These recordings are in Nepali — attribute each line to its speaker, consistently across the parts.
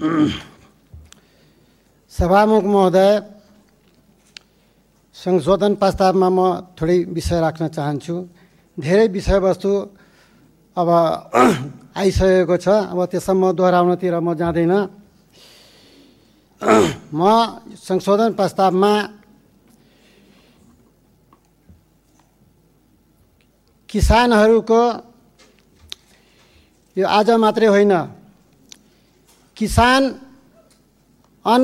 Speaker 1: सभामुख महोदय, संशोधन प्रस्तावमा म थोरै विषय राख्न चाहन्छु। धेरै विषयवस्तु अब आइसकेको छ, अब त्यसमा दोहोऱ्याउनतिर म जाँदैन। म संशोधन प्रस्तावमा किसानहरूको यो आज मात्रै होइन, किसान अन्न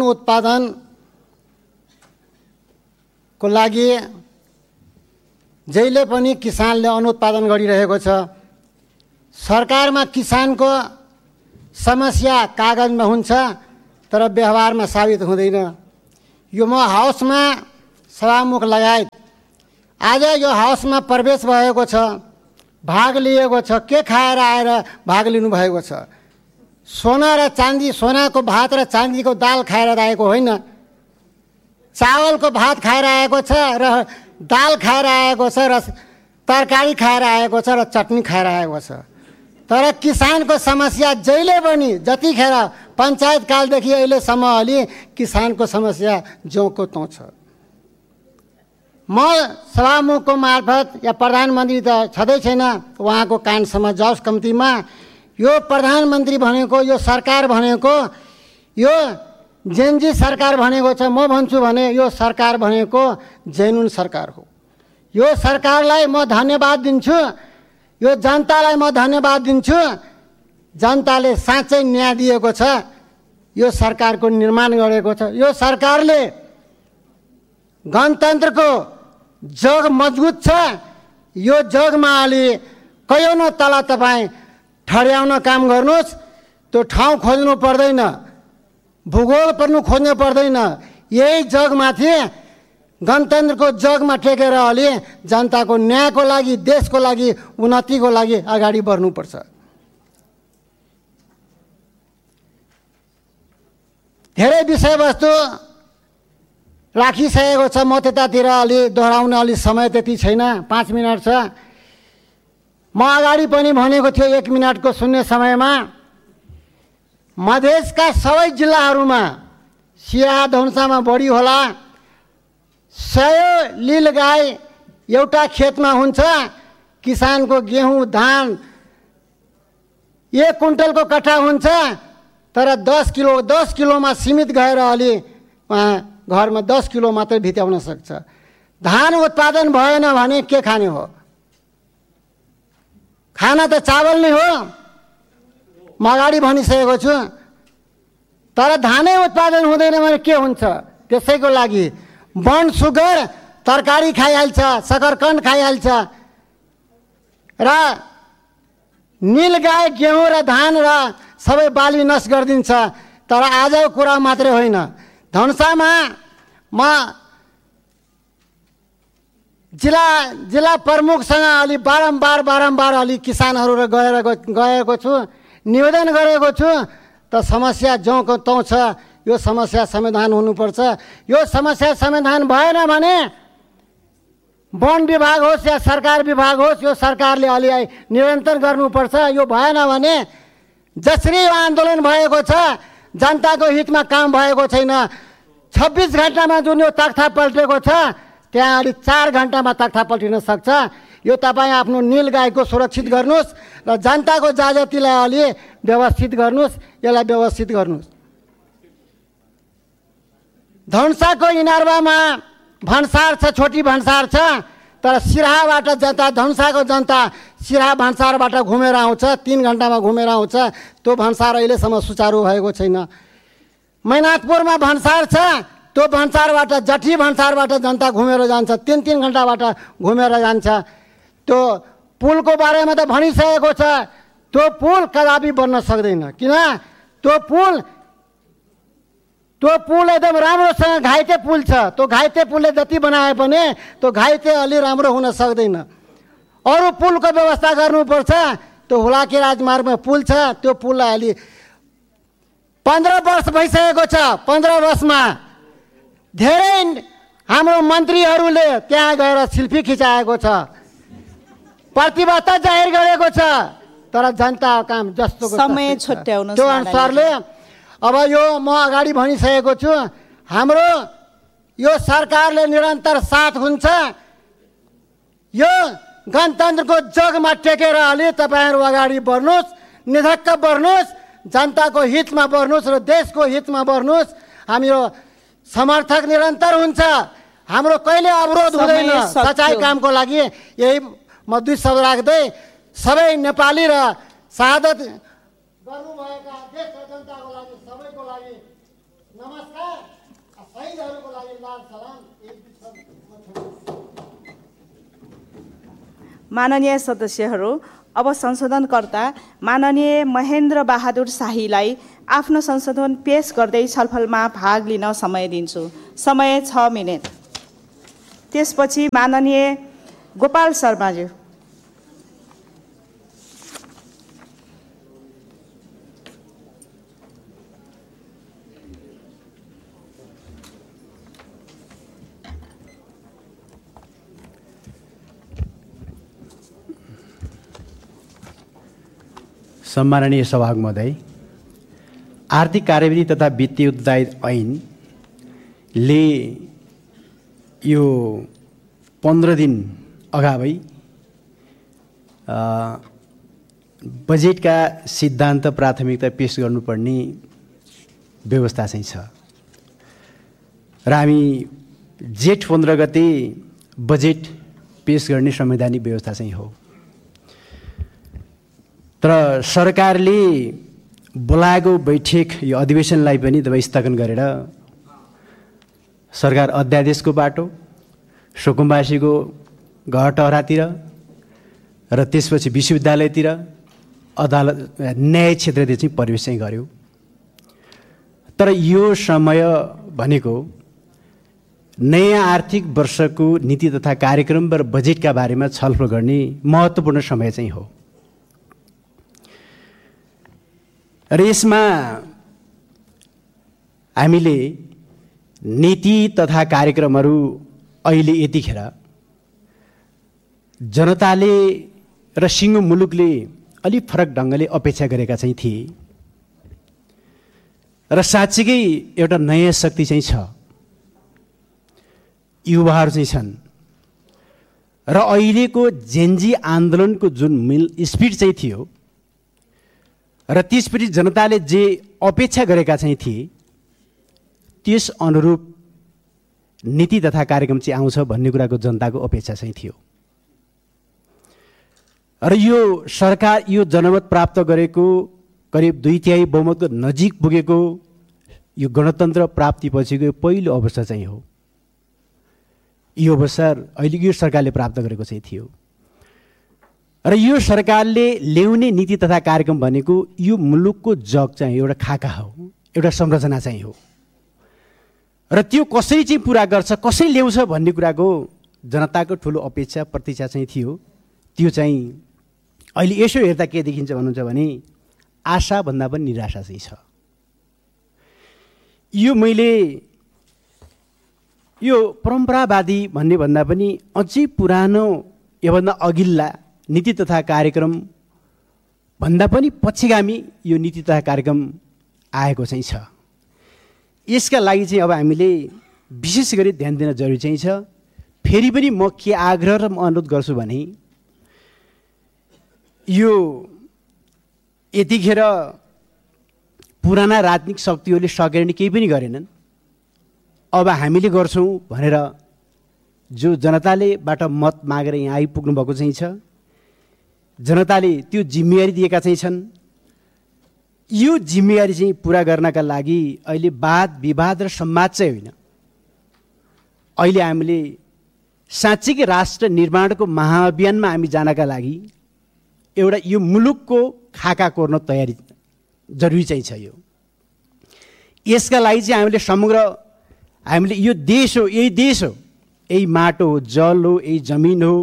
Speaker 1: उत्पादनको लागि जहिले पनि किसानले अन्न उत्पादन गरिरहेको छ। सरकारमा किसानको समस्या कागजमा हुन्छ तर व्यवहारमा साबित हुँदैन। यो म हाउसमा सभामुख लगायत आज यो हाउसमा प्रवेश भएको छ, भाग लिएको छ। के खाएर आएर भाग लिनुभएको छ? सोना र चाँदी, सोनाको भात र चाँदीको दाल खाएर आएको होइन, चावलको भात खाएर आएको छ र दाल खाएर आएको छ र तरकारी खाएर आएको छ र चटनी खाएर आएको छ। तर किसानको समस्या जहिले पनि जतिखेर पञ्चायत कालदेखि अहिलेसम्म अलि किसानको समस्या ज्योको त्यों छ। म सभामुखको मार्फत या प्रधानमन्त्री त छँदै छैन, उहाँको कानसम्म जाओस् कम्तीमा। यो प्रधानमन्त्री भनेको, यो सरकार भनेको, यो जेनजी सरकार भनेको छ। म भन्छु भने यो सरकार भनेको जेनुन सरकार हो। यो सरकारलाई म धन्यवाद दिन्छु, यो जनतालाई म धन्यवाद दिन्छु। जनताले साँच्चै न्याय दिएको छ, यो सरकारको निर्माण गरेको छ। यो सरकारले गणतन्त्रको जग मजबुत छ। यो जगमा अलि कयौँ न तल तपाईँ ठड्याउन काम गर्नुहोस्, त्यो ठाउँ खोज्नु पर्दैन, भूगोल पर्नु खोज्नु पर्दैन। यही जगमाथि गणतन्त्रको जगमा टेकेर अलि जनताको न्यायको लागि, देशको लागि, उन्नतिको लागि अगाडि बढ्नुपर्छ। धेरै विषयवस्तु राखिसकेको छ, म त्यतातिर अलि दोहोऱ्याउन अलि समय त्यति छैन, 5 मिनट छ। म अगाडि पनि भनेको थियो 1 मिनटको शून्य समयमा, मधेसका सबै जिल्लाहरूमा सिया धनुषामा बढी होला 100 लील गाई एउटा खेतमा हुन्छ। किसानको गेहूँ धान 1 कुन्टलको कट्ठा हुन्छ, तर 10 किलोमा सीमित गएर अलि उहाँ घरमा 10 किलो मात्रै भित्याउन सक्छ। धान उत्पादन भएन भने के खाने हो? खाना त चावल नै हो, म अगाडि भनिसकेको छु। तर धानै उत्पादन हुँदैन भने के हुन्छ? त्यसैको लागि वन सुगर तरकारी खाइहाल्छ, सकरकन्द खाइहाल्छ र नीलगाई गेहूँ र धान र सबै बाली नष्ट गरिदिन्छ। तर आजको कुरा मात्रै होइन, धनुषामा म जिल्ला प्रमुखसँग अलि बारम्बार अलि किसानहरू र गएको छु, निवेदन गरेको छु। त समस्या ज्योको त्यों छ। यो समस्या समाधान हुनुपर्छ। यो समस्या समाधान भएन भने वन विभाग होस् या सरकार विभाग होस्, यो सरकारले अलि निरन्तर गर्नुपर्छ। यो भएन भने जसरी आन्दोलन भएको छ, जनताको हितमा काम भएको छैन। 26 घण्टामा जुन यो तख्ता पल्टेको छ, त्यहाँ अलि 4 घण्टामा तख्ता पल्टिन सक्छ। यो तपाईँ आफ्नो नीलगाईको सुरक्षित गर्नुहोस् र जनताको जाजतीलाई अलि व्यवस्थित गर्नुहोस्, यसलाई व्यवस्थित गर्नुहोस्। धनुषाको इनारवामा भन्सार छ, छोटी भन्सार छ, तर सिराहाबाट जनता, धनुषाको जनता सिराहा भन्सारबाट घुमेर आउँछ, 3 घण्टामा घुमेर आउँछ। त्यो भन्सार अहिलेसम्म सुचारू भएको छैन। मैनाथपुरमा भन्सार छ, त्यो भन्सारबाट, जठी भन्सारबाट जनता घुमेर जान्छ, 3 घण्टाबाट घुमेर जान्छ। त्यो पुलको बारेमा त भनिसकेको छ, त्यो पुल कदापि बन्न सक्दैन। किन? त्यो पुल एकदम राम्रोसँग घाइते पुल छ। त्यो घाइते पुलले जति बनाए पनि त्यो घाइते अलि राम्रो हुन सक्दैन। अरू पुलको व्यवस्था गर्नुपर्छ। त्यो हुलाकी राजमार्गमा पुल छ, त्यो पुललाई अलि 15 वर्ष भइसकेको छ। 15 वर्षमा धेरै हाम्रो मन्त्रीहरूले त्यहाँ गएर सेल्फी खिचाएको छ, प्रतिबद्धता जाहेर गरेको छ, तर जनता काम जस्तो
Speaker 2: समय छुट्याउनु
Speaker 1: त्यो अनुसारले अब यो म अगाडि भनिसकेको छु, हाम्रो यो सरकारले निरन्तर साथ हुन्छ। यो गणतन्त्रको जगमा टेकेर अलि तपाईँहरू अगाडि बढ्नुहोस्, निधक्क बढ्नुहोस्, जनताको हितमा बढ्नुहोस् र देशको हितमा बढ्नुहोस्। हाम्रो समर्थक निरन्तर हुन्छ, हाम्रो कहिले अवरोध हुँदैन सच्चाइ कामको लागि। यही म 2 शब्द राख्दै सबै नेपाली र शहादत गर्नुभएका देश र जनताको लागि सबैको लागि नमस्कार, शहीदहरूको लागि लाल सलाम।
Speaker 2: माननीय सदस्यहरू, अब संशोधनकर्ता माननीय महेन्द्र बहादुर शाहीलाई आफ्नो संशोधन पेश गर्दै छलफलमा भाग लिन समय दिन्छु। समय 6 मिनेट। त्यसपछि माननीय गोपाल शर्माज्यू।
Speaker 3: सम्माननीय सभामुख महोदय, आर्थिक कार्यविधि तथा वित्तीय उत्तरदायित्व ऐनले यो 15 दिन अगावै बजेटका सिद्धान्त प्राथमिकता पेश गर्नुपर्ने व्यवस्था चाहिँ छ र हामी जेठ 15 गते बजेट पेश गर्ने संवैधानिक व्यवस्था चाहिँ हो। तर सरकारले बोलाएको बैठक यो अधिवेशनलाई पनि तपाईँ स्थगन गरेर सरकार अध्यादेशको बाटो, सुकुम्बासीको घर टहरातिर र त्यसपछि विश्वविद्यालयतिर, अदालत, न्याय क्षेत्रतिर चाहिँ प्रवेश चाहिँ गर्यो। तर यो समय भनेको नयाँ आर्थिक वर्षको नीति तथा कार्यक्रम र बजेटका बारेमा छलफल गर्ने महत्त्वपूर्ण समय चाहिँ हो र यसमा हामीले नीति तथा कार्यक्रमहरू अहिले यतिखेर जनताले र सिङ्गो मुलुकले अलि फरक ढङ्गले अपेक्षा गरेका चाहिँ थिए र साँच्चीकै एउटा नयाँ शक्ति चाहिँ छ, युवाहरू चाहिँ छन् र अहिलेको जेनजी आन्दोलनको जुन स्पिड चाहिँ थियो र त्यसपछि जनताले जे अपेक्षा गरेका चाहिँ थिए त्यस अनुरूप नीति तथा कार्यक्रम चाहिँ आउँछ भन्ने कुराको जनताको अपेक्षा चाहिँ थियो र यो सरकार यो जनमत प्राप्त गरेको करिब 2/3 बहुमतको नजिक पुगेको यो गणतन्त्र प्राप्तिपछिको पहिलो अवस्था चाहिँ हो। यो अवसर अहिले यो सरकारले प्राप्त गरेको चाहिँ थियो र यो सरकारले ल्याउने नीति तथा कार्यक्रम भनेको यो मुलुकको जग चाहिँ एउटा खाका हो, एउटा संरचना चाहिँ हो र त्यो कसरी चाहिँ पुरा गर्छ, कसरी ल्याउँछ भन्ने कुराको जनताको ठुलो अपेक्षा प्रतीक्षा चाहिँ थियो। त्यो चाहिँ अहिले यसो हेर्दा के देखिन्छ भन्नुहुन्छ भने आशा भन्दा पनि निराशा चाहिँ छ। यो मैले यो परम्परावादी भन्ने भन्दा पनि अझै पुरानो योभन्दा अघिल्ला नीति तथा कार्यक्रम भन्दा पनि पछिगामी यो नीति तथा कार्यक्रम आएको चाहिँ छ। यसका लागि चाहिँ अब हामीले विशेष गरी ध्यान दिन जरुरी चाहिँ छ। फेरि पनि म के आग्रह र म अनुरोध गर्छु भने यो यतिखेर पुराना राजनीतिक शक्तिहरूले सकेर नि केही पनि गरेनन्, अब हामीले गर्छौँ भनेर जो जनतालेबाट मत मागेर यहाँ आइपुग्नु भएको चाहिँ छ, जनताले त्यो जिम्मेवारी दिएका चाहिँ छन्। यो जिम्मेवारी चाहिँ पुरा गर्नका लागि अहिले वाद विवाद र संवाद चाहिँ होइन, अहिले हामीले साँच्चीकै राष्ट्र निर्माणको महाअभियानमा हामी जानका लागि एउटा यो मुलुकको खाका कोर्न तयारी जरुरी चाहिँ छ। यो यसका लागि चाहिँ हामीले समग्र हामीले यो देश हो, यही देश हो, यही माटो हो, जल हो, यही जमिन हो,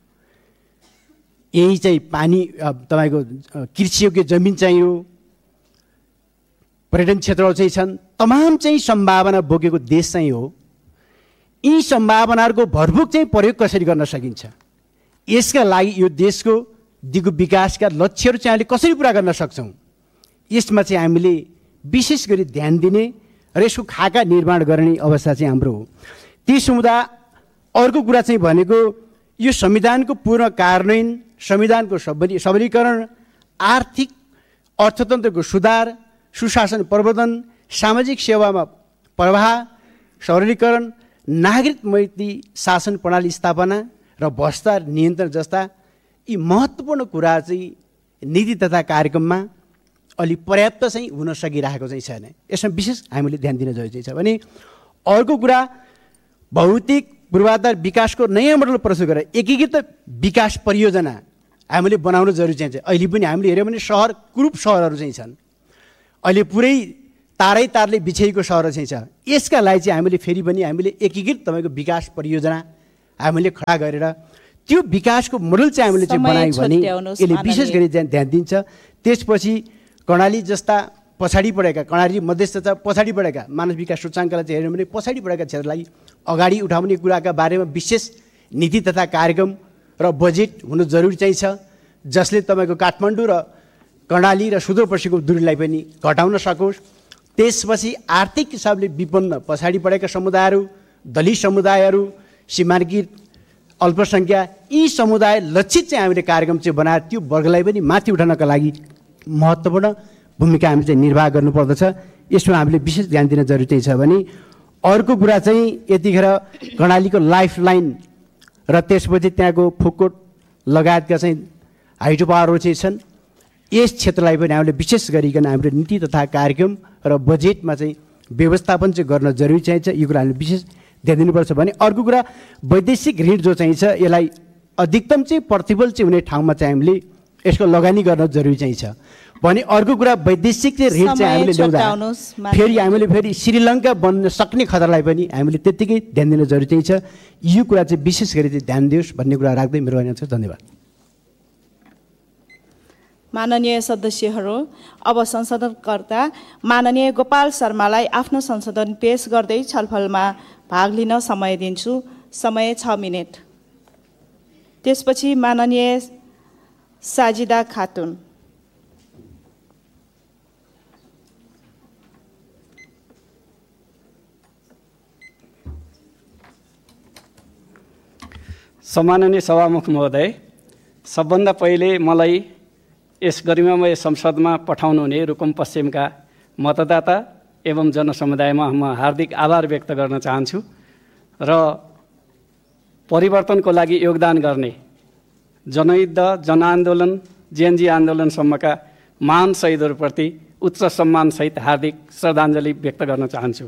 Speaker 3: यही चाहिँ पानी तपाईँको कृषियोग्य जमिन चाहिँ हो, पर्यटन क्षेत्रहरू चाहिँ छन्, तमाम चाहिँ सम्भावना बोकेको देश चाहिँ हो। यी सम्भावनाहरूको भरपुर चाहिँ प्रयोग कसरी गर्न सकिन्छ, यसका लागि यो देशको दिगो विकासका लक्ष्यहरू चाहिँ हामीले कसरी पुरा गर्न सक्छौँ, यसमा चाहिँ हामीले विशेष गरी ध्यान दिने र यसको खाका निर्माण गर्ने अवस्था चाहिँ हाम्रो हो। ती समुदाय अर्को कुरा चाहिँ भनेको यो संविधानको पूर्ण कार्यान्वयन, संविधानको सबलीकरण, आर्थिक अर्थतन्त्रको सुधार, सुशासन प्रवर्धन, सामाजिक सेवामा प्रवाह, सरलीकरण, नागरिक मैत्री शासन प्रणाली स्थापना र भ्रष्टाचार नियन्त्रण जस्ता यी महत्त्वपूर्ण कुरा चाहिँ नीति तथा कार्यक्रममा अलि पर्याप्त चाहिँ हुन सकिरहेको चाहिँ छैन। यसमा विशेष हामीले ध्यान दिन जरुरी छ। भने अर्को कुरा भौतिक पूर्वाधार विकासको नयाँ मोडल प्रस्तुत गरेर एकीकृत विकास परियोजना हामीले बनाउन जरुरी चाहिँ छ। अहिले पनि हामीले हेऱ्यौँ भने सहर कुरूप सहरहरू चाहिँ छन्, अहिले पुरै तारले बिछेको सहर चाहिँ छ। यसका लागि चाहिँ हामीले फेरि पनि हामीले एकीकृत तपाईँको विकास परियोजना हामीले खडा गरेर त्यो विकासको मोडल चाहिँ हामीले चाहिँ बनायौँ भने यसले विशेष गरी ध्यान दिन्छ। त्यसपछि कर्णाली जस्ता पछाडि परेका, कर्णाली मध्यस्थता पछाडि परेका मानव विकास सूचाङ्कलाई चाहिँ हेऱ्यौँ भने पछाडि परेका क्षेत्रलाई अगाडि उठाउने कुराका बारेमा विशेष नीति तथा कार्यक्रम र बजेट हुनु जरुरी चाहिँ छ, जसले तपाईँको काठमाडौँ र कर्णाली र सुदूरपश्चिमको दूरीलाई पनि घटाउन सकोस्। त्यसपछि आर्थिक हिसाबले विपन्न पछाडि परेका समुदायहरू, दलित समुदायहरू, सीमाङ्कित अल्पसङ्ख्या यी समुदाय लक्षित चाहिँ हामीले कार्यक्रम चाहिँ बनाएर त्यो वर्गलाई पनि माथि उठाउनका लागि महत्त्वपूर्ण भूमिका हामीले चाहिँ निर्वाह गर्नुपर्दछ। यसमा हामीले विशेष ध्यान दिन जरुरी चाहिँ छ। भने अर्को कुरा चाहिँ यतिखेर कर्णालीको लाइफ लाइन र त्यसपछि त्यहाँको फुकोट लगायतका चाहिँ हाइड्रो पावरहरू चाहिँ छन्। यस क्षेत्रलाई पनि हामीले विशेष गरिकन हाम्रो नीति तथा कार्यक्रम र बजेटमा चाहिँ व्यवस्थापन चाहिँ गर्न जरुरी चाहिन्छ। यो कुरा हामीले विशेष ध्यान दिनुपर्छ। भने अर्को कुरा वैदेशिक ऋण जो चाहिँ छ यसलाई अधिकतम चाहिँ प्रतिफल चाहिँ हुने ठाउँमा चाहिँ हामीले यसको लगानी गर्न जरुरी चाहिँ छ। भने अर्को कुरा वैदेशिक चाहिँ ऋण चाहिँ हामीले ल्याउँदा फेरि हामीले फेरि श्रीलङ्का बन्न सक्ने खतरालाई पनि हामीले त्यत्तिकै ध्यान दिन जरुरी चाहिँ छ। यो कुरा चाहिँ विशेष गरी चाहिँ ध्यान दियोस् भन्ने कुरा राख्दै मेरो भनाइ छ। धन्यवाद।
Speaker 2: माननीय सदस्यहरू, अब संशोधनकर्ता माननीय गोपाल शर्मालाई आफ्नो संशोधन पेश गर्दै छलफलमा भाग लिन समय दिन्छु। समय 6 मिनेट। त्यसपछि माननीय साजिदा खातुन।
Speaker 4: सम्माननीय सभामुख महोदय, सबभन्दा पहिले मलाई यस गरिमामय संसदमा पठाउनु हुने रुकुम पश्चिमका मतदाता एवं जनसमुदायमा म हार्दिक आभार व्यक्त गर्न चाहन्छु र परिवर्तनको लागि योगदान गर्ने जनयुद्ध, जनआन्दोलन, जेएनजी आन्दोलनसम्मका महान शहीदहरूप्रति उच्च सम्मानसहित हार्दिक श्रद्धाञ्जली व्यक्त गर्न चाहन्छु।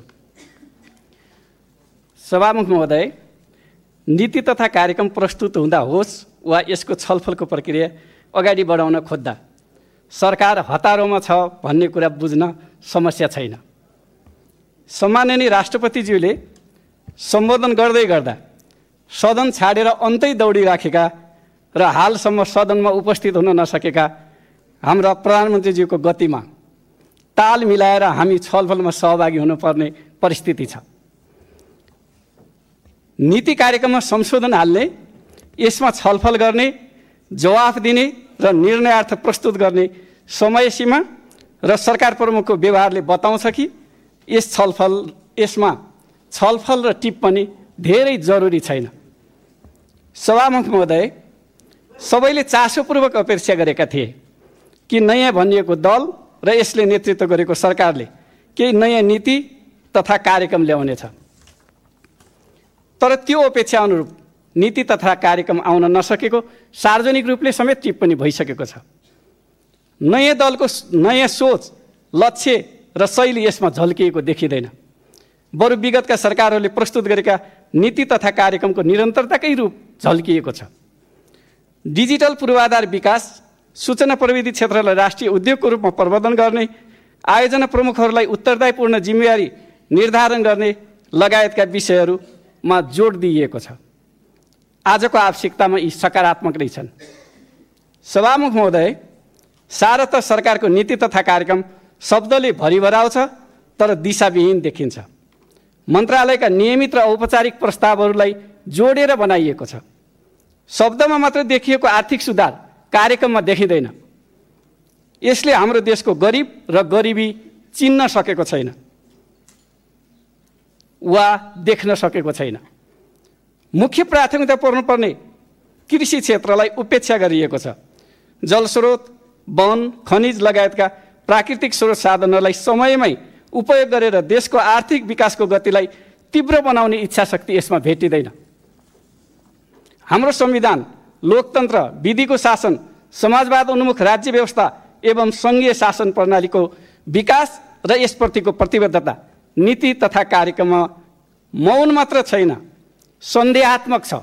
Speaker 4: सभामुख महोदय, नीति तथा कार्यक्रम प्रस्तुत हुँदा होस् वा यसको छलफलको प्रक्रिया अगाडि बढाउन खोज्दा सरकार हतारोमा छ भन्ने कुरा बुझ्न समस्या छैन। सम्माननीय राष्ट्रपतिज्यूले सम्बोधन गर्दै गर्दा सदन छाडेर अन्तै दौडिराखेका र हालसम्म सदनमा उपस्थित हुन नसकेका हाम्रा प्रधानमन्त्रीज्यूको गतिमा ताल मिलाएर हामी छलफलमा सहभागी हुनुपर्ने परिस्थिति छ। नीति कार्यक्रममा संशोधन हाल्ने, यसमा छलफल गर्ने, जवाफ दिने र निर्णयार्थ प्रस्तुत गर्ने समय सीमा र सरकार प्रमुखको व्यवहारले बताउँछ कि यसमा छलफल र टिप्पणी धेरै जरुरी छैन। सभामुख महोदय, सबैले चासोपूर्वक अपेक्षा गरेका थिए कि नयाँ भनिएको दल र यसले नेतृत्व गरेको सरकारले केही नयाँ नीति तथा कार्यक्रम ल्याउनेछ। तर त्यो अपेक्षा अनुरूप नीति तथा कार्यक्रम आउन नसकेको सार्वजनिक रूपले समेत टिप्पणी भइसकेको छ। नयाँ दलको नयाँ सोच, लक्ष्य र शैली यसमा झल्किएको देखिँदैन। बरु विगतका सरकारहरूले प्रस्तुत गरेका नीति तथा कार्यक्रमको निरन्तरताकै रूप झल्किएको छ। डिजिटल पूर्वाधार विकास, सूचना प्रविधि क्षेत्रलाई राष्ट्रिय उद्योगको रूपमा प्रवर्धन गर्ने, आयोजना प्रमुखहरूलाई उत्तरदायीपूर्ण जिम्मेवारी निर्धारण गर्ने लगायतका विषयहरूमा जोड दिइएको छ। आजको आवश्यकतामा यी सकारात्मक नै छन्। सभामुख महोदय, सारत सरकारको नीति तथा कार्यक्रम शब्दले भरिभराउँछ तर दिशाविहीन देखिन्छ। मन्त्रालयका नियमित र औपचारिक प्रस्तावहरूलाई जोडेर बनाइएको छ। शब्दमा मात्र देखिएको आर्थिक सुधार कार्यक्रममा देखिँदैन। यसले हाम्रो देशको गरिब र गरिबी चिन्न सकेको छैन वा देख्न सकेको छैन। मुख्य प्राथमिकता पर्नुपर्ने कृषि क्षेत्रलाई उपेक्षा गरिएको छ। जलस्रोत, वन, खनिज लगायतका प्राकृतिक स्रोत साधनहरूलाई समयमै उपयोग गरेर देशको आर्थिक विकासको गतिलाई तीव्र बनाउने इच्छाशक्ति यसमा भेटिँदैन। हाम्रो संविधान, लोकतन्त्र, विधिको शासन, समाजवाद उन्मुख राज्य व्यवस्था एवं सङ्घीय शासन प्रणालीको विकास र यसप्रतिको प्रतिबद्धता नीति तथा कार्यक्रममा मौन मात्र छैन, सन्देहात्मक छ।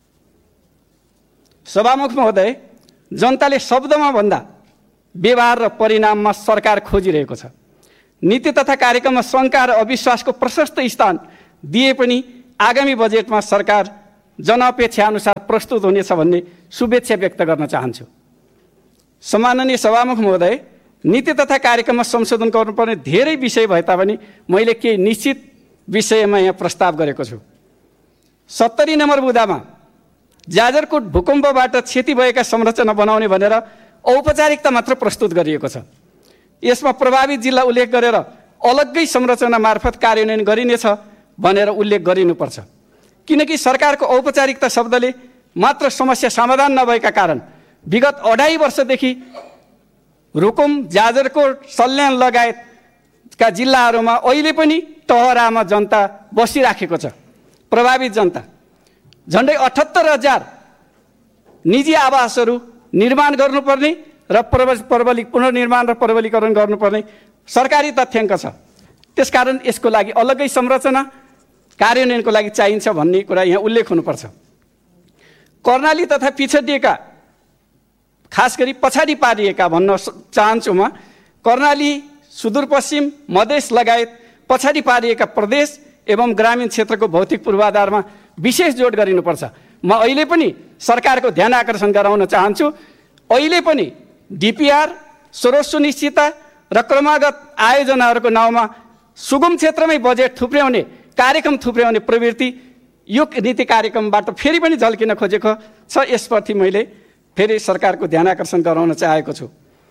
Speaker 4: सभामुख महोदय, जनताले शब्दमा भन्दा व्यवहार र परिणाममा सरकार खोजिरहेको छ। नीति तथा कार्यक्रममा शङ्का र अविश्वासको प्रशस्त स्थान दिए पनि आगामी बजेटमा सरकार जनअपेक्षा अनुसार प्रस्तुत हुनेछ भन्ने शुभेच्छा व्यक्त गर्न चाहन्छु। सम्माननीय सभामुख महोदय, नीति तथा कार्यक्रममा संशोधन गर्नुपर्ने धेरै विषय भए तापनि मैले केही निश्चित विषयमा यहाँ प्रस्ताव गरेको छु। 70 नम्बर बुँदामा जाजरकोट भूकम्पबाट क्षति भएका संरचना बनाउने भनेर औपचारिकता मात्र प्रस्तुत गरिएको छ। यसमा प्रभावित जिल्ला उल्लेख गरेर अलग्गै संरचना मार्फत कार्यान्वयन गरिनेछ भनेर उल्लेख गरिनुपर्छ। किनकि सरकारको औपचारिकता शब्दले मात्र समस्या समाधान नभएका कारण विगत 2.5 वर्षदेखि रुकुम, जाजरकोट, सल्यान लगायतका जिल्लाहरूमा अहिले पनि टहरामा जनता बसिराखेको छ। प्रभावित जनता झन्डै 78,000 निजी आवासहरू निर्माण गर्नुपर्ने र पुनर्निर्माण र प्रबलीकरण गर्नुपर्ने सरकारी तथ्याङ्क छ। त्यसकारण यसको लागि अलग्गै संरचना कार्यान्वयनको लागि चाहिन्छ भन्ने कुरा यहाँ उल्लेख हुनुपर्छ। कर्णाली तथा पिछडिएका, खास गरी पछाडि पारिएका भन्न चाहन्छु म, कर्णाली, सुदूरपश्चिम, मधेस लगायत पछाडि पारिएका प्रदेश एवं ग्रामीण क्षेत्रको भौतिक पूर्वाधारमा विशेष जोड गरिनुपर्छ। म अहिले पनि सरकारको ध्यान आकर्षण गराउन चाहन्छु। अहिले पनि डिपिआर, स्रोत सुनिश्चितता र क्रमागत आयोजनाहरूको नाउँमा सुगम क्षेत्रमै बजेट थुप्र्याउने, कार्यक्रम थुप्र्याउने प्रवृत्ति यो नीति कार्यक्रमबाट फेरि पनि झल्किन खोजेको छ। यसप्रति मैले फेरि सरकारको ध्यान आकर्षण गराउन चाहेको छु।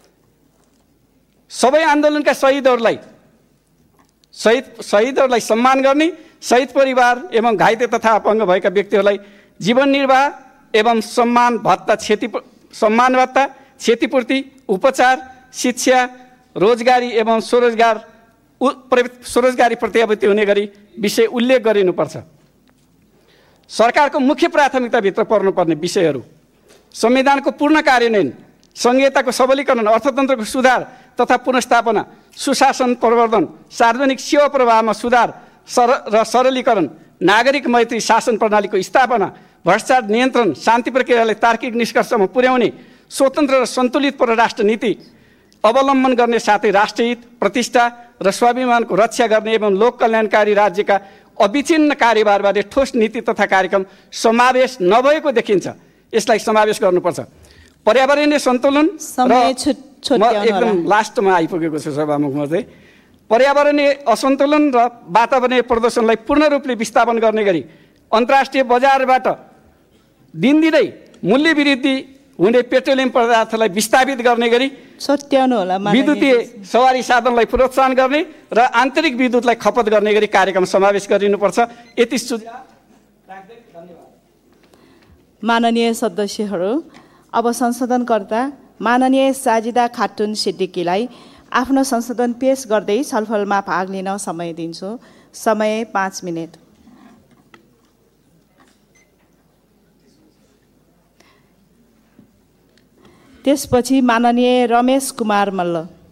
Speaker 4: सबै आन्दोलनका शहीदहरूलाई सम्मान गर्ने, शहीद परिवार एवं घाइते तथा अपाङ्ग भएका व्यक्तिहरूलाई जीवन निर्वाह एवं सम्मान भत्ता, क्षतिपूर्ति, उपचार, शिक्षा, रोजगारी एवं स्वरोजगारी प्रत्याभूति हुने गरी विषय उल्लेख गरिनुपर्छ। सरकारको मुख्य प्राथमिकताभित्र पर्नुपर्ने विषयहरू: संविधानको पूर्ण कार्यान्वयन, संघीयताको सबलीकरण, अर्थतन्त्रको सुधार तथा पुनर्स्थापना, सुशासन प्रवर्धन, सार्वजनिक सेवा प्रवाहमा सुधार र सरलीकरण, नागरिक मैत्री शासन प्रणालीको स्थापना, भ्रष्टाचार नियन्त्रण, शान्ति प्रक्रियालाई तार्किक निष्कर्षमा पुर्याउने, स्वतन्त्र र सन्तुलित परराष्ट्र नीति अवलम्बन गर्ने साथै राष्ट्रहित, प्रतिष्ठा र स्वाभिमानको रक्षा गर्ने एवं लोक कल्याणकारी राज्यका अविच्छिन्न कार्यभारबारे ठोस नीति तथा कार्यक्रम समावेश नभएको देखिन्छ। यसलाई समावेश गर्नुपर्छ। पर्यावरणीय सन्तुलन एकदम लास्टमा आइपुगेको छ सभामुख महोदय। पर्यावरणीय असन्तुलन र वातावरणीय प्रदूषणलाई पूर्ण रूपले विस्थापन गर्ने गरी अन्तर्राष्ट्रिय बजारबाट दिनदिनै मूल्य वृद्धि हुने पेट्रोलियम पदार्थलाई विस्थापित गर्ने गरी विद्युतीय सवारी साधनलाई प्रोत्साहन गर्ने र आन्तरिक विद्युतलाई खपत गर्ने गरी कार्यक्रम समावेश गरिनुपर्छ। यति सुझाव राख्दै धन्यवाद।
Speaker 2: माननीय सदस्यहरू, अब संशोधनकर्ता माननीय साजिदा खातुन सिद्दिकीलाई आफ्नो संशोधन पेश गर्दै छलफलमा भाग लिन समय दिन्छु। समय 5 मिनेट। त्यसपछि माननीय रमेश कुमार मल्ल।